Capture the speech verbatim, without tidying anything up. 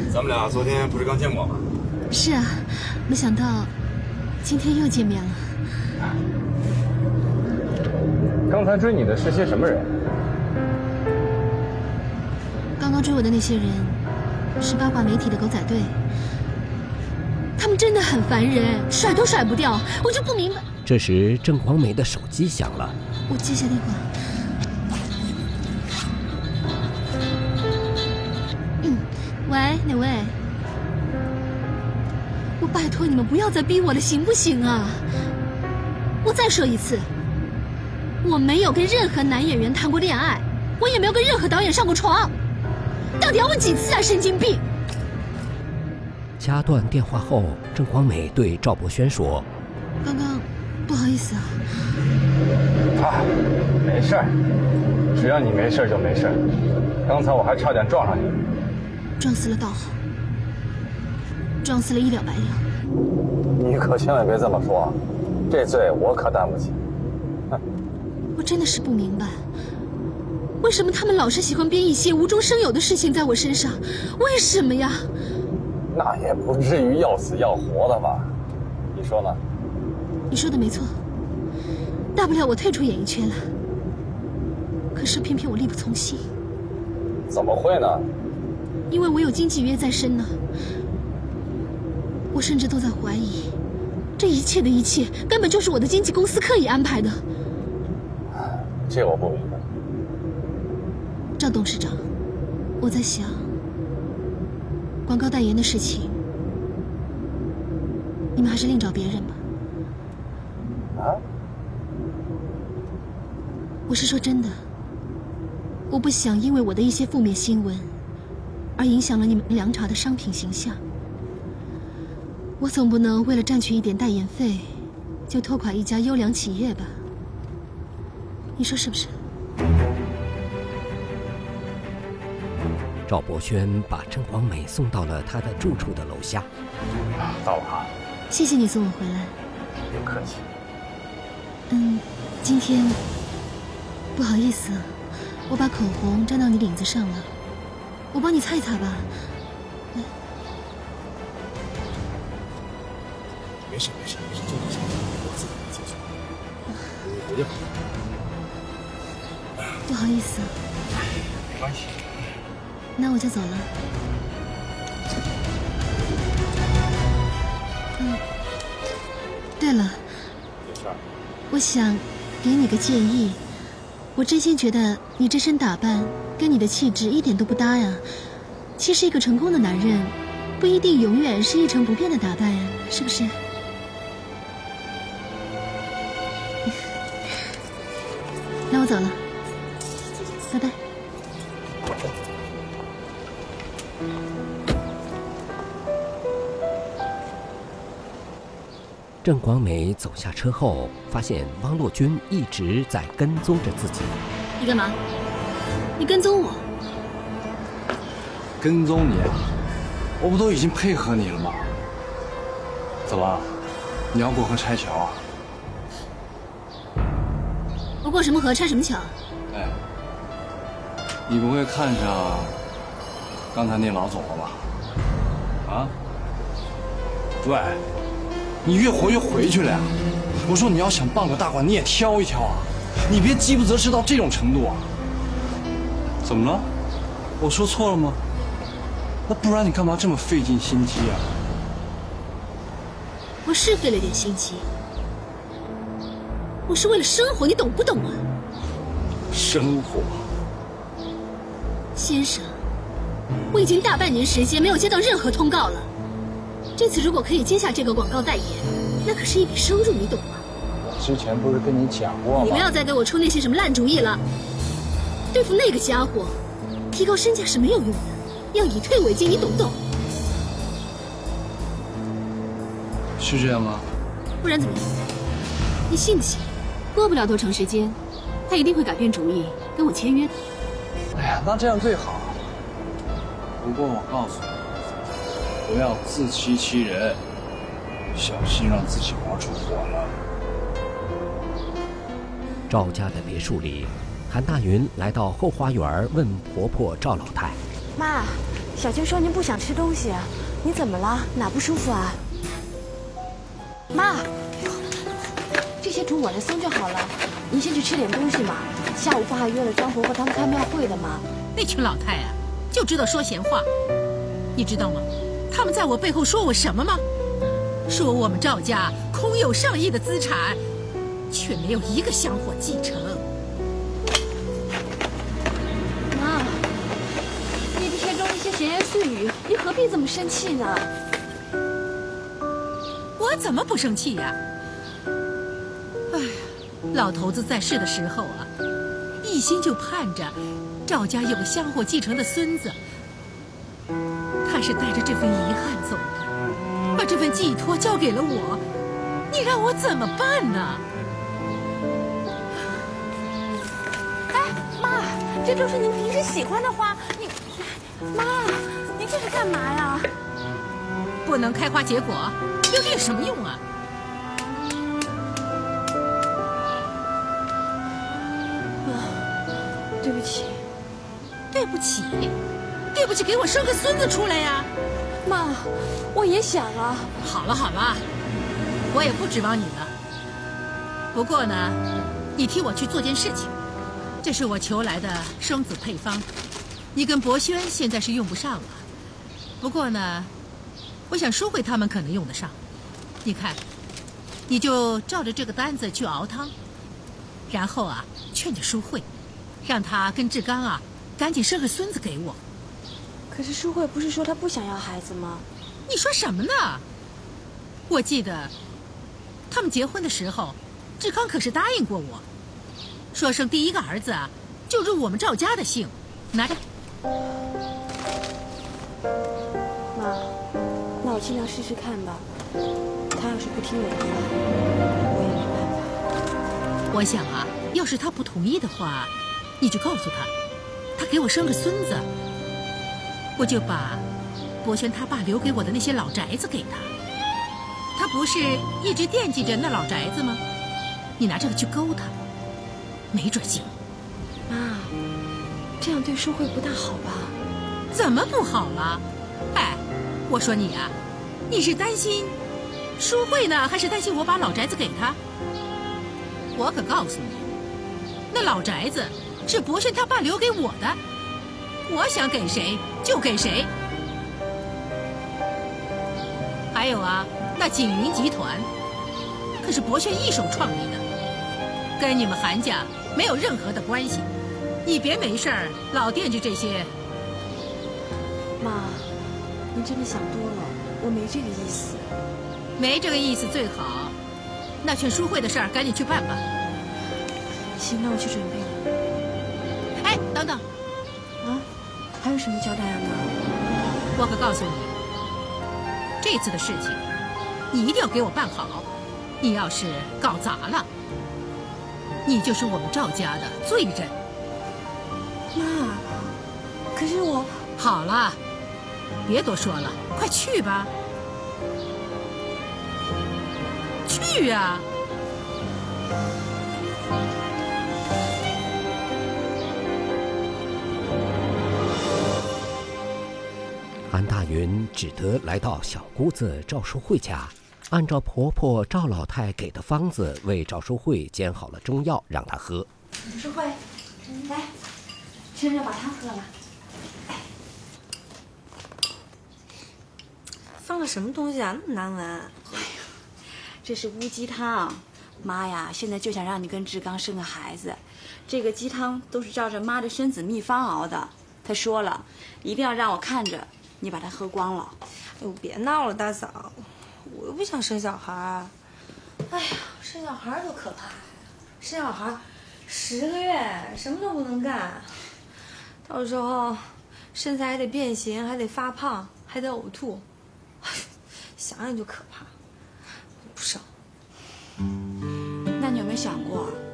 咱们俩昨天不是刚见过吗？ 是啊，没想到今天又见面了。 刚才追你的是些什么人？ 刚刚追我的那些人是八卦媒体的狗仔队，他们真的很烦人，甩都甩不掉，我就不明白。 这时，郑广美的手机响了， 我接下电话。嗯，喂，哪位？我拜托你们不要再逼我了，行不行啊？我再说一次，我没有跟任何男演员谈过恋爱，我也没有跟任何导演上过床。到底要问几次啊，神经病！ 掐断电话后，郑广美对赵博轩说：“ 刚刚不好意思啊。” 啊，没事儿，只要你没事就没事。刚才我还差点撞上你。 撞死了倒好，撞死了一了百了。 你可千万别这么说，这罪我可担不起。哼， 我真的是不明白，为什么他们老是喜欢编一些无中生有的事情在我身上？为什么呀？ 那也不至于要死要活的吧？你说呢？ 你说的没错，大不了我退出演艺圈了。可是偏偏我力不从心。 怎么会呢？ 因为我有经纪约在身呢。我甚至都在怀疑，这一切的一切根本就是我的经纪公司刻意安排的。 这我不明白。 赵董事长，我在想，广告代言的事情，你们还是另找别人吧。 啊？ 我是说真的，我不想因为我的一些负面新闻，而影响了你们凉茶的商品形象。我总不能为了赚取一点代言费，就拖垮一家优良企业吧？你说是不是？ 赵博轩把郑广美送到了他的住处的楼下。 到了啊。 谢谢你送我回来。 不客气。 嗯，今天不好意思，我把口红沾到你领子上了，我帮你擦一擦吧。嗯、 没事没事，这种事我自己能解决。我就不好意思。 没关系。 那我就走了。嗯，对了， 有事儿？ 我想给你个建议。我真心觉得你这身打扮跟你的气质一点都不搭呀。其实一个成功的男人，不一定永远是一成不变的打扮呀，是不是？那我走了，拜拜。 郑广美走下车后，发现汪洛君一直在跟踪着自己。 你干嘛？你跟踪我？ 跟踪你？我不都已经配合你了吗？怎么，你要过河拆桥啊？ 我过什么河拆什么桥？ 哎，你不会看上刚才那老总了吧？啊？喂！你越活越回去了呀！我说你要想傍个大款，你也挑一挑啊，你别饥不择食到这种程度啊！怎么了？我说错了吗？那不然你干嘛这么费尽心机啊？ 我是费了点心机，我是为了生活，你懂不懂啊？ 生活， 先生，我已经大半年时间没有接到任何通告了。这次如果可以接下这个广告代言，那可是一笔收入，你懂吗？ 我之前不是跟你讲过吗？ 你不要再给我出那些什么烂主意了。对付那个家伙，提高身价是没有用的，要以退为进，你懂不懂？ 是这样吗？ 不然怎么样？你信不信？过不了多长时间，他一定会改变主意，跟我签约的。 哎呀，那这样最好。不过我告诉你，不要自欺欺人，小心让自己磨出火来。 赵家的别墅里，韩大云来到后花园，问婆婆赵老太：“ 妈， 小娟说您不想吃东西，你怎么了？哪不舒服啊？妈，这些图我来送就好了，您先去吃点东西嘛。下午不还约了张婆婆他们开庙会的吗？ 那群老太啊，就知道说闲话。你知道吗？他们在我背后说我什么吗？说我们赵家空有上亿的资产，却没有一个香火继承。 妈，你这些中一些闲言碎语，你何必这么生气呢？ 我怎么不生气呀？哎呀，老头子在世的时候啊，一心就盼着赵家有个香火继承的孙子。他是带着这份遗憾走的，把这份寄托交给了我，你让我怎么办呢？ 哎，妈，这都是您平时喜欢的花，你，妈，您这是干嘛呀？ 不能开花结果，有这有什么用啊？ 妈，对不起， 对不起。对不起，给我生个孙子出来呀！ 妈，我也想啊。 好了好了，我也不指望你了。不过呢，你替我去做件事情，这是我求来的生子配方，你跟博轩现在是用不上了。不过呢，我想淑慧他们可能用得上。你看，你就照着这个单子去熬汤，然后啊，劝着淑慧，让她跟志刚啊，赶紧生个孙子给我。 可是淑慧不是说她不想要孩子吗？ 你说什么呢？我记得他们结婚的时候，志康可是答应过我，说生第一个儿子啊，就入我们赵家的姓。拿着。 妈，那我尽量试试看吧。他要是不听我的话，我也没办法。 我想啊，要是他不同意的话，你就告诉他，他给我生个孙子。我就把博轩他爸留给我的那些老宅子给他，他不是一直惦记着那老宅子吗？你拿这个去勾他，没准行。 妈，这样对淑慧不大好吧？ 怎么不好了？哎，我说你啊，你是担心淑慧呢，还是担心我把老宅子给他？我可告诉你，那老宅子是博轩他爸留给我的。我想给谁就给谁。还有啊，那锦云集团可是博轩一手创立的，跟你们韩家没有任何的关系。你别没事儿老惦记这些。 妈，您真的想多了，我没这个意思。 没这个意思最好。那劝淑慧的事儿赶紧去办吧。 行，那我去准备了。 哎，等等。 啊？还有什么交代啊，妈？ 我可告诉你，这次的事情你一定要给我办好。你要是搞砸了，你就是我们赵家的罪人。 妈，可是我…… 好了，别多说了，快去吧。去啊！ 韩大云只得来到小姑子赵淑慧家，按照婆婆赵老太给的方子为赵淑慧煎好了中药，让她喝。 淑慧，来，趁热把汤喝了。 放了什么东西啊？那么难闻。 哎呀，这是乌鸡汤。妈呀，现在就想让你跟志刚生个孩子。这个鸡汤都是照着妈的生子秘方熬的。她说了，一定要让我看着你把它喝光了。 哎呦，别闹了，大嫂，我又不想生小孩。哎呀，生小孩多可怕呀！生小孩十个月什么都不能干，到时候身材还得变形，还得发胖，还得呕吐，想想就可怕。不生。 那你有没有想过，